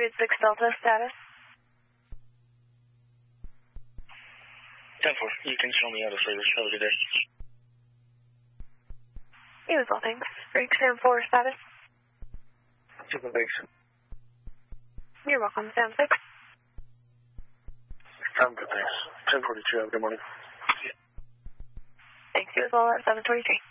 Altitude 6 Delta status. 10-4, you can show me out of service. Have a good day. You as well, thanks. Greek Sam 4 status. Super, thanks. You're welcome, Sam 6. I'm good, thanks. 1042, have a good morning. Thanks, you as well at 723.